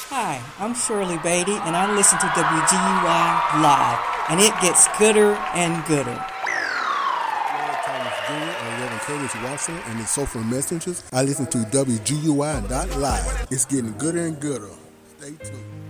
Hi, I'm Shirley Beatty, and I listen to WGUI Live, and it gets gooder and gooder. Thomas Jr. and Reverend Curtis Watson and the Soulful Messengers. I listen to WGUI.live. It's getting gooder and gooder. Stay tuned.